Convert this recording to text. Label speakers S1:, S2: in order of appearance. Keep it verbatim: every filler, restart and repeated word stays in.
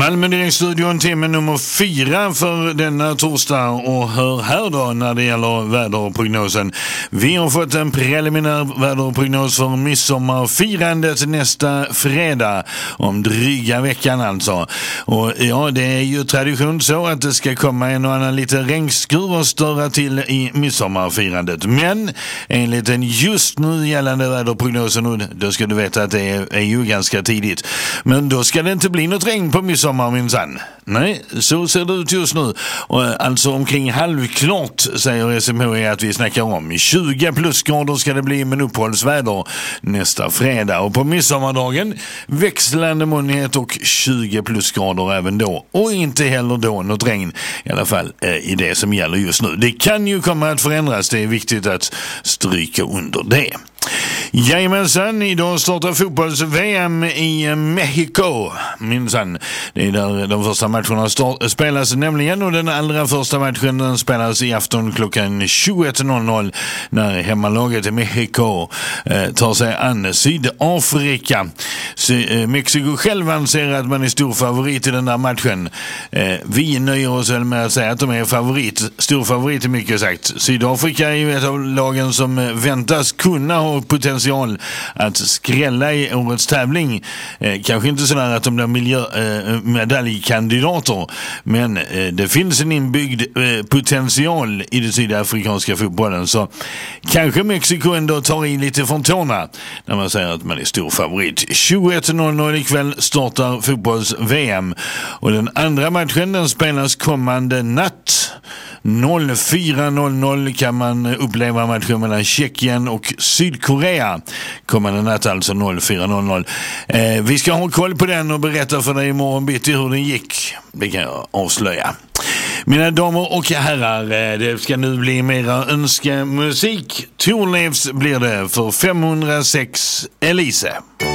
S1: Malmö Direkt-studion timme nummer fyra för denna torsdag, och hör här då när det gäller väderprognosen. Vi har fått en preliminär väderprognos för midsommarfirandet nästa fredag, om dryga veckan alltså. Och ja, det är ju tradition så att det ska komma en och annan lite regnskur och störa till i midsommarfirandet. Men enligt den just nu gällande väderprognosen, och då ska du veta att det är, är ju ganska tidigt, men då ska det inte bli något regn på midsommar minsann. Nej, så ser det ut just nu. Och alltså omkring halvklart, säger S M H I att vi snackar om. tjugo plusgrader ska det bli med uppehållsväder nästa fredag. Och på midsommardagen växlande molnighet och tjugo plusgrader även då. Och inte heller då något regn, i alla fall eh, i det som gäller just nu. Det kan ju komma att förändras, det är viktigt att stryka under det. Jajamensan, idag startar fotbolls-V M i Mexiko. Minsann, det är där de första matcherna start- spelas nämligen, och den allra första matchen den spelas i afton klockan tjugoett noll noll när hemmalaget i Mexiko eh, tar sig an Sydafrika. Så, eh, Mexiko själv anser att man är stor favorit i den där matchen. Eh, vi nöjer oss med att säga att de är favorit, stor favorit är mycket sagt. Sydafrika är ju ett av lagen som väntas kunna ha potential att skrälla i årets tävling. Eh, kanske inte sådär att de blir miljö, eh, medaljkandidater, men eh, det finns en inbyggd eh, potential i den sydafrikanska fotbollen, så kanske Mexiko ändå tar in lite från tårna när man säger att man är stor favorit. tjugoett noll noll ikväll startar fotbolls-V M, och den andra matchen den spelas kommande natt. fyra noll noll kan man uppleva matchen mellan Tjeckien och Sydkorea. Kommande natt alltså fyra noll noll. Eh, vi ska ha koll på den och berätta för dig imorgon bitti hur den gick. Det kan jag avslöja. Mina damer och herrar, det ska nu bli mera önskemusik. Thorleifs blir det för femhundrasex Elise.